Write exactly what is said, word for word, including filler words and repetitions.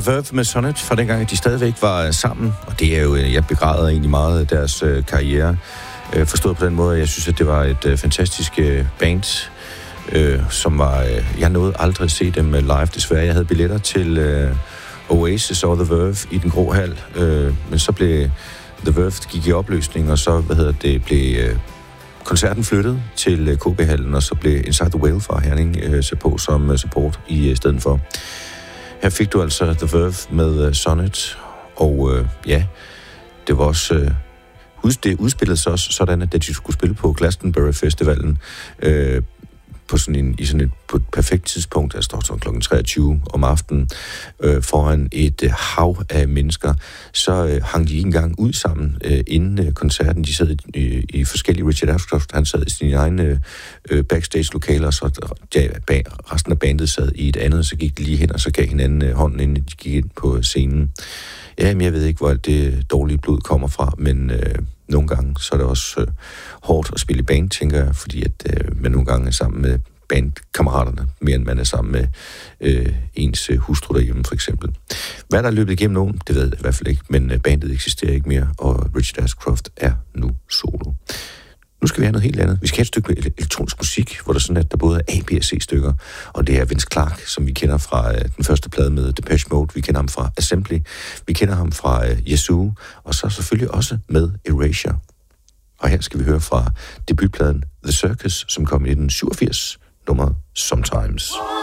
The Verve med Sonnet fra dengang, de stadigvæk var sammen. Og det er jo, jeg begræder egentlig meget deres øh, karriere. Øh, forstået på den måde, jeg synes, at det var et øh, fantastisk øh, band, øh, som var... Øh, jeg nåede aldrig at se dem live, desværre. Jeg havde billetter til øh, Oasis og The Verve i den grå hal. Øh, men så blev The Verve gik i opløsning, og så, hvad hedder det, blev... Øh, koncerten flyttede til K B-hallen, og så blev Inside the Whale fra Herning øh, så på som uh, support i uh, stedet for. Her fik du altså The Verve med uh, Sonnet, og uh, ja, det var også... Uh, det udspillede sig også sådan, at de skulle spille på Glastonbury Festivalen øh, på sådan en, i sådan et, på et perfekt tidspunkt, altså står klokken treogtyve om aftenen, øh, foran et øh, hav af mennesker, så øh, hang de ikke engang ud sammen øh, inden øh, koncerten. De sad i, i forskellige... Richard Ashcroft, han sad i sine egne øh, backstage-lokaler, så ja, bag, resten af bandet sad i et andet, så gik de lige hen, og så gav hinanden øh, hånden, inden de gik ind på scenen. Ja, men jeg ved ikke, hvor alt det dårlige blod kommer fra, men øh, nogle gange så er det også øh, hårdt at spille i band, tænker jeg, fordi at øh, man nogle gange er sammen med bandkammeraterne, mere end man er sammen med øh, ens øh, hustru derhjemme, for eksempel. Hvad der er løbet igennem nogen, det ved jeg i hvert fald ikke, men øh, bandet eksisterer ikke mere, og Richard Ashcroft er nu solo. Nu skal vi have noget helt andet. Vi skal have et stykke med elektronisk musik, hvor der sådan at der både er A, B og C-stykker, og det er Vince Clarke, som vi kender fra uh, den første plade med Depeche Mode. Vi kender ham fra Assembly. Vi kender ham fra uh, Yazoo, og så selvfølgelig også med Erasure. Og her skal vi høre fra debutpladen The Circus, som kom i nitten syvogfirs, nummeret Sometimes.